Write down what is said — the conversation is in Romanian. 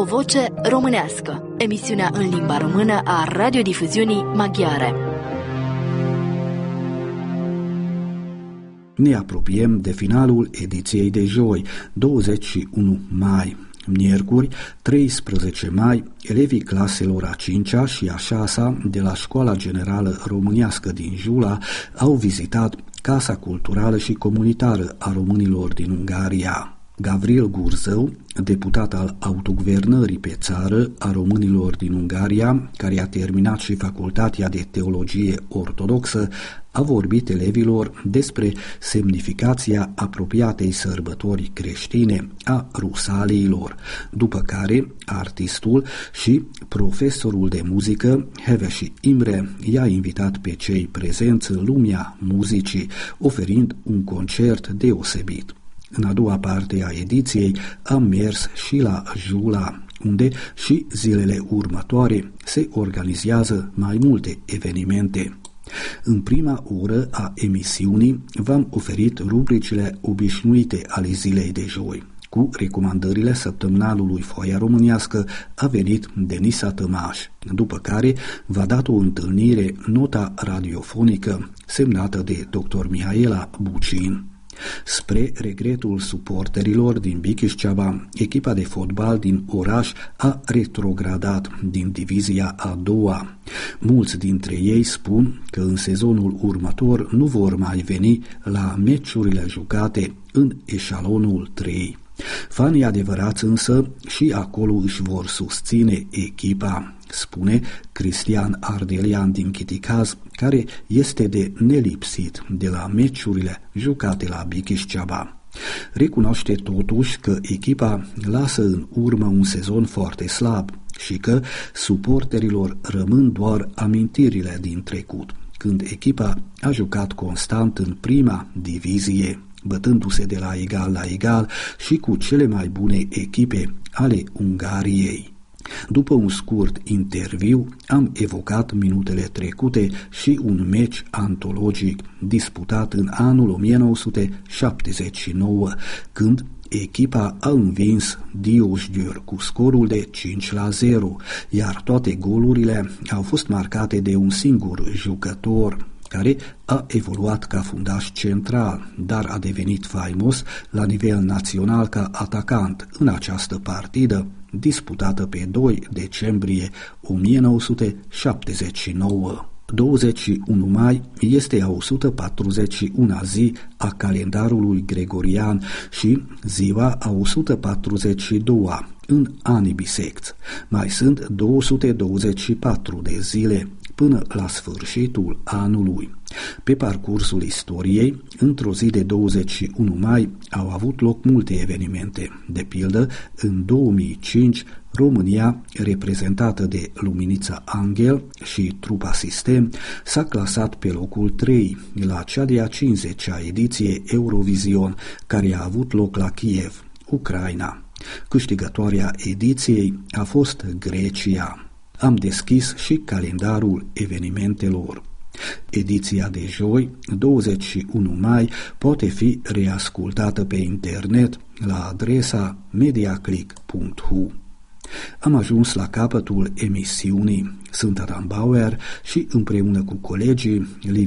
O voce românească, emisiunea în limba română a radiodifuziunii maghiare. Ne apropiem de finalul ediției de joi, 21 mai. Miercuri, 13 mai, elevii claselor a 5-a și a 6-a de la Școala Generală Românească din Jula au vizitat Casa Culturală și Comunitară a Românilor din Ungaria. Gavril Gurzău, deputat al autoguvernării pe țară a românilor din Ungaria, care a terminat și facultatea de teologie ortodoxă, a vorbit elevilor despre semnificația apropiatei sărbători creștine a Rusaliilor, după care artistul și profesorul de muzică Heveshi Imre i-a invitat pe cei prezenți în lumea muzicii, oferind un concert deosebit. În a doua parte a ediției am mers și la Jula, unde și zilele următoare se organizează mai multe evenimente. În prima oră a emisiunii v-am oferit rubricile obișnuite ale zilei de joi. Cu recomandările săptămânalului Foaia Românească a venit Denisa Tămaș, după care v-a dat o întâlnire nota radiofonică semnată de dr. Mihaela Bucin. Spre regretul suporterilor din Bikișceaba, echipa de fotbal din oraș a retrogradat din divizia a doua. Mulți dintre ei spun că în sezonul următor nu vor mai veni la meciurile jucate în eșalonul 3. Fanii adevărați însă și acolo își vor susține echipa, spune Cristian Ardelian din Chiticaz, care este de nelipsit de la meciurile jucate la Bikișceaba. Recunoaște totuși că echipa lasă în urmă un sezon foarte slab și că suporterilor rămân doar amintirile din trecut, când echipa a jucat constant în prima divizie, bătându-se de la egal la egal și cu cele mai bune echipe ale Ungariei. După un scurt interviu, am evocat minutele trecute și un meci antologic disputat în anul 1979, când echipa a învins Diósgyőr cu scorul de 5-0, iar toate golurile au fost marcate de un singur jucător, care a evoluat ca fundaș central, dar a devenit faimos la nivel național ca atacant în această partidă, disputată pe 2 decembrie 1979. 21 mai este a 141-a zi a calendarului gregorian și ziua a 142-a în anii bisecți. Mai sunt 224 de zile până la sfârșitul anului. Pe parcursul istoriei, într-o zi de 21 mai, au avut loc multe evenimente. De pildă, în 2005, România, reprezentată de Luminița Angel și trupa Sistem, s-a clasat pe locul 3 la cea de-a 50-a ediție Eurovision, care a avut loc la Kiev, Ucraina. Câștigătoarea ediției a fost Grecia. Am deschis și calendarul evenimentelor. Ediția de joi, 21 mai, poate fi reascultată pe internet la adresa mediaclick.hu. Am ajuns la capătul emisiunii. Sunt Adam Bauer și împreună cu colegii